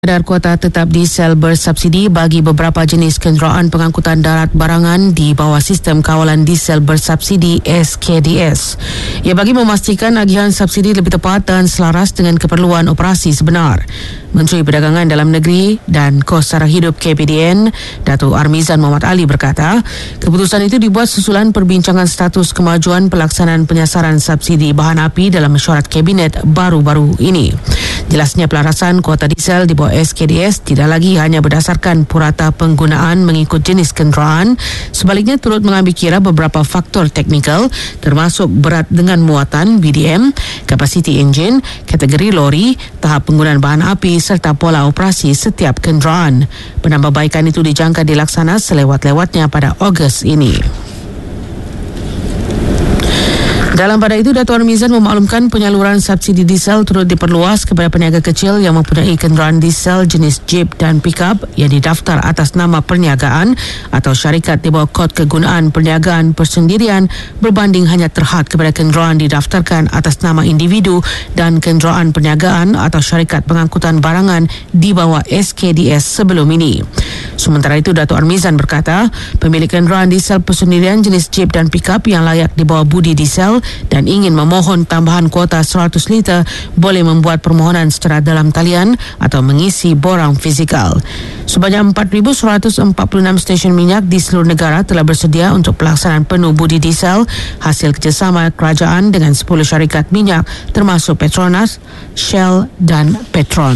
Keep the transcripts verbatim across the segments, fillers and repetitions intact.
Kadar kuota tetap diesel bersubsidi bagi beberapa jenis kenderaan pengangkutan darat barangan di bawah sistem kawalan diesel bersubsidi S K D S. Ia bagi memastikan agihan subsidi lebih tepat dan selaras dengan keperluan operasi sebenar. Menteri Perdagangan Dalam Negeri dan Kos Sara Hidup K P D N, Datuk Armizan Mohamad Ali berkata, keputusan itu dibuat susulan perbincangan status kemajuan pelaksanaan penyasaran subsidi bahan api dalam mesyuarat Kabinet baru-baru ini. Jelasnya pelarasan kuota diesel di bawah S K D S tidak lagi hanya berdasarkan purata penggunaan mengikut jenis kenderaan, sebaliknya turut mengambil kira beberapa faktor teknikal termasuk berat dengan muatan B D M, kapasiti enjin, kategori lori, tahap penggunaan bahan api serta pola operasi setiap kenderaan. Penambahbaikan itu dijangka dilaksana selewat-lewatnya pada Ogos ini. Dalam pada itu, Datuk Armizan memaklumkan penyaluran subsidi diesel turut diperluas kepada peniaga kecil yang mempunyai kenderaan diesel jenis Jeep dan pickup yang didaftar atas nama perniagaan atau syarikat di bawah kod kegunaan perniagaan persendirian berbanding hanya terhad kepada kenderaan didaftarkan atas nama individu dan kenderaan perniagaan atau syarikat pengangkutan barangan di bawah S K D S sebelum ini. Sementara itu, Datuk Armizan berkata, pemilik kenderaan diesel persendirian jenis Jeep dan pickup yang layak di bawah budi diesel dan ingin memohon tambahan kuota seratus liter boleh membuat permohonan secara dalam talian atau mengisi borang fizikal. Sebanyak empat ribu seratus empat puluh enam stesen minyak di seluruh negara telah bersedia untuk pelaksanaan penuh budi diesel hasil kerjasama kerajaan dengan sepuluh syarikat minyak termasuk Petronas, Shell dan Petron.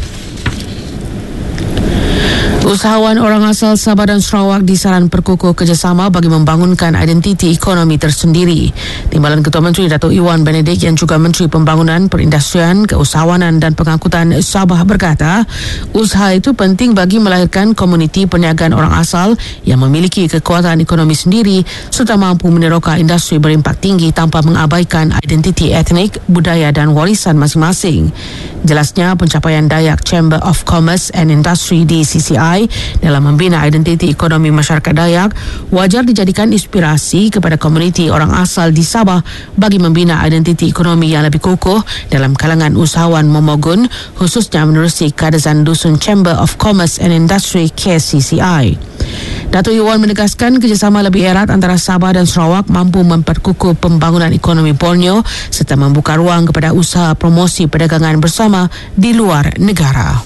Usahawan orang asal Sabah dan Sarawak disaran perkukuh kerjasama bagi membangunkan identiti ekonomi tersendiri. Timbalan Ketua Menteri Datuk Iwan Benedict yang juga Menteri Pembangunan, Perindustrian, Keusahawanan dan Pengangkutan Sabah berkata, usaha itu penting bagi melahirkan komuniti perniagaan orang asal yang memiliki kekuatan ekonomi sendiri serta mampu meneroka industri berimpak tinggi tanpa mengabaikan identiti etnik, budaya dan warisan masing-masing. Jelasnya, pencapaian Dayak Chamber of Commerce and Industry di C C I dalam membina identiti ekonomi masyarakat Dayak wajar dijadikan inspirasi kepada komuniti orang asal di Sabah bagi membina identiti ekonomi yang lebih kukuh dalam kalangan usahawan Momogun, khususnya menerusi kadesan Dusun Chamber of Commerce and Industry K C C I. Datuk Iwan menegaskan kerjasama lebih erat antara Sabah dan Sarawak mampu memperkukuh pembangunan ekonomi Borneo serta membuka ruang kepada usaha promosi perdagangan bersama di luar negara.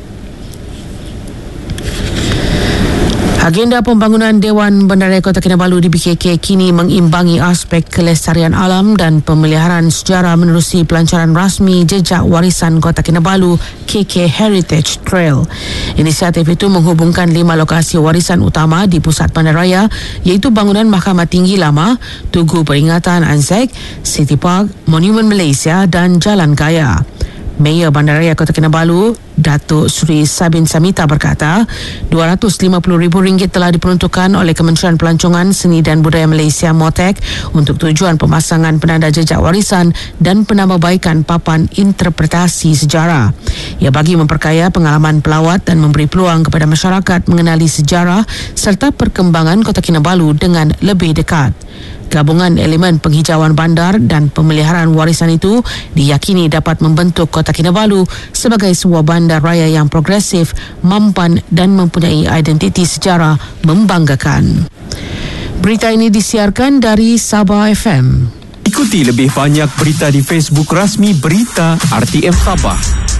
Agenda pembangunan Dewan Bandaraya Kota Kinabalu di B K K kini mengimbangi aspek kelestarian alam dan pemeliharaan sejarah menerusi pelancaran rasmi Jejak Warisan Kota Kinabalu K K Heritage Trail. Inisiatif itu menghubungkan lima lokasi warisan utama di pusat bandaraya iaitu bangunan Mahkamah Tinggi Lama, Tugu Peringatan Anzac, City Park, Monumen Malaysia dan Jalan Gaya. Mayor Bandaraya Kota Kinabalu, Datuk Sri Sabin Samita berkata, dua ratus lima puluh ribu ringgit telah diperuntukkan oleh Kementerian Pelancongan Seni dan Budaya Malaysia MOTEC untuk tujuan pemasangan penanda jejak warisan dan penambahbaikan papan interpretasi sejarah. Ia bagi memperkaya pengalaman pelawat dan memberi peluang kepada masyarakat mengenali sejarah serta perkembangan Kota Kinabalu dengan lebih dekat. Gabungan elemen penghijauan bandar dan pemeliharaan warisan itu diyakini dapat membentuk Kota Kinabalu sebagai sebuah bandar raya yang progresif, mampan dan mempunyai identiti sejarah membanggakan. Berita ini disiarkan dari Sabah F M. Ikuti lebih banyak berita di Facebook rasmi Berita R T M Sabah.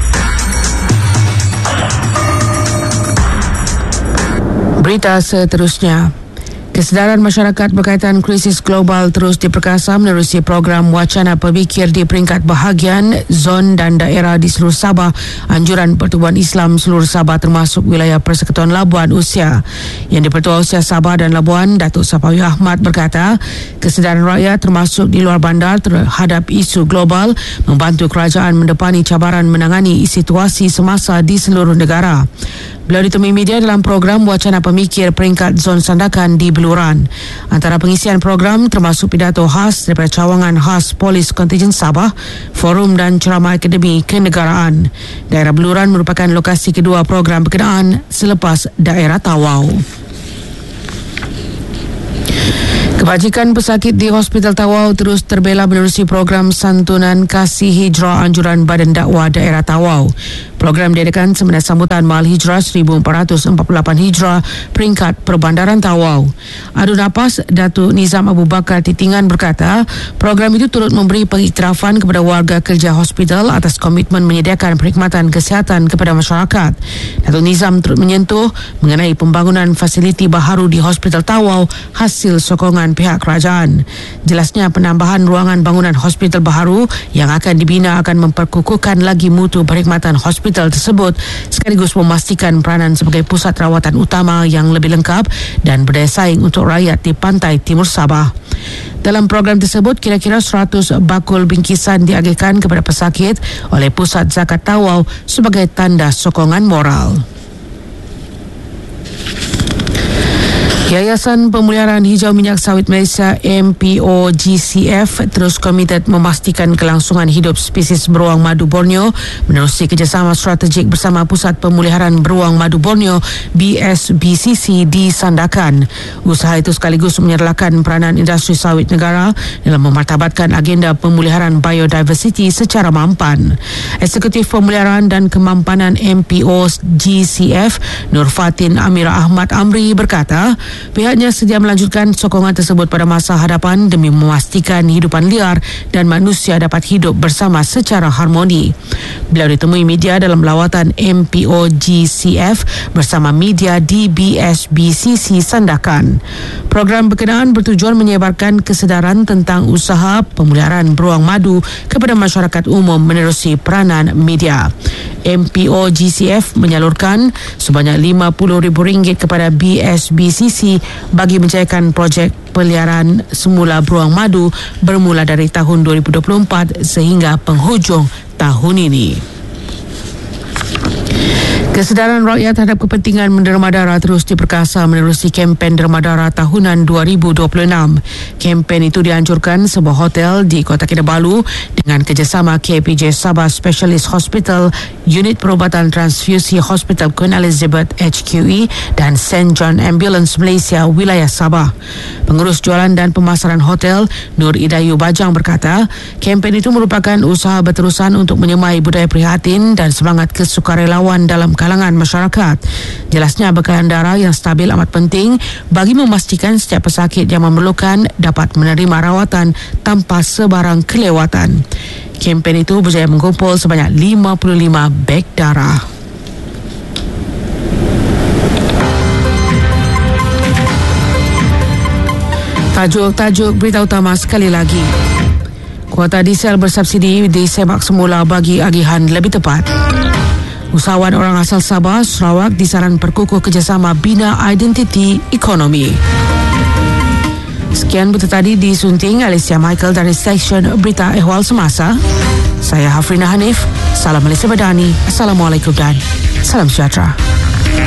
Berita seterusnya. Kesedaran masyarakat berkaitan krisis global terus diperkasa menerusi program wacana pemikir di peringkat bahagian, zon dan daerah di seluruh Sabah, anjuran Pertubuhan Islam seluruh Sabah termasuk wilayah Persekutuan Labuan Usia. Yang di-Pertua Usia Sabah dan Labuan, Datuk Sapawi Ahmad berkata, kesedaran rakyat termasuk di luar bandar terhadap isu global membantu kerajaan mendepani cabaran menangani situasi semasa di seluruh negara. Beliau ditemui media dalam program wacana pemikir peringkat zon Sandakan di Beluran. Antara pengisian program termasuk pidato khas daripada cawangan khas Polis Kontingen Sabah, forum dan ceramah akademi kenegaraan. Daerah Beluran merupakan lokasi kedua program berkenaan selepas daerah Tawau. Kebajikan pesakit di Hospital Tawau terus terbela menerusi program santunan kasih hijrah anjuran Badan Dakwah Daerah Tawau. Program diadakan semasa sambutan Mahal Hijrah seribu empat ratus empat puluh lapan Hijrah peringkat Perbandaran Tawau. Adu Napas Datuk Nizam Abu Bakar Titingan berkata, program itu turut memberi pengiktirafan kepada warga kerja hospital atas komitmen menyediakan perkhidmatan kesihatan kepada masyarakat. Datuk Nizam turut menyentuh mengenai pembangunan fasiliti baharu di Hospital Tawau hasil sokongan pihak kerajaan. Jelasnya penambahan ruangan bangunan hospital baharu yang akan dibina akan memperkukuhkan lagi mutu perkhidmatan hospital tersebut sekaligus memastikan peranan sebagai pusat rawatan utama yang lebih lengkap dan berdaya saing untuk rakyat di pantai timur Sabah. Dalam program tersebut, kira-kira seratus bakul bingkisan diagihkan kepada pesakit oleh Pusat Zakat Tawau sebagai tanda sokongan moral. Yayasan Pemeliharaan Hijau Minyak Sawit Malaysia M P O G C F terus komited memastikan kelangsungan hidup spesies beruang madu Borneo menerusi kerjasama strategik bersama Pusat Pemeliharaan Beruang Madu Borneo B S B C C di Sandakan. Usaha itu sekaligus menyerlakan peranan industri sawit negara dalam memartabatkan agenda pemeliharaan biodiversity secara mampan. Eksekutif Pemeliharaan dan Kemampanan M P O G C F Nur Fatin Amira Ahmad Amri berkata, pihaknya sedia melanjutkan sokongan tersebut pada masa hadapan demi memastikan hidupan liar dan manusia dapat hidup bersama secara harmoni. Beliau ditemui media dalam lawatan M P O G C F bersama media di B S B C C Sandakan. Program berkenaan bertujuan menyebarkan kesedaran tentang usaha pemeliharaan beruang madu kepada masyarakat umum menerusi peranan media. M P O G C F menyalurkan sebanyak lima puluh ribu ringgit kepada B S B C C bagi menjayakan projek peliharaan semula beruang madu bermula dari tahun dua ribu dua puluh empat sehingga penghujung tahun ini. Kesedaran rakyat terhadap kepentingan menderma darah terus diperkasa menerusi kempen derma darah tahunan dua ribu dua puluh enam. Kempen itu dianjurkan sebuah hotel di Kota Kinabalu dengan kerjasama K P J Sabah Specialist Hospital, Unit Perubatan Transfusi Hospital Queen Elizabeth H Q E dan Saint John Ambulance Malaysia wilayah Sabah. Pengurus jualan dan pemasaran hotel Nur Idayu Bajang berkata, kempen itu merupakan usaha berterusan untuk menyemai budaya prihatin dan semangat kesukarelawan dalam kalangan masyarakat. Jelasnya bekalan darah yang stabil amat penting bagi memastikan setiap pesakit yang memerlukan dapat menerima rawatan tanpa sebarang kelewatan. Kempen itu berjaya mengumpul sebanyak lima puluh lima beg darah. Tajuk-tajuk berita utama sekali lagi. Kuota diesel bersubsidi disemak semula bagi agihan lebih tepat. Usahawan orang asal Sabah, Sarawak disaran perkukuh kerjasama bina identiti ekonomi. Sekian berita tadi disunting Alicia Michael dari Seksyen Berita Ehwal Semasa. Saya Hafrina Hanif. Salam Malaysia Badani. Assalamualaikum dan salam sejahtera.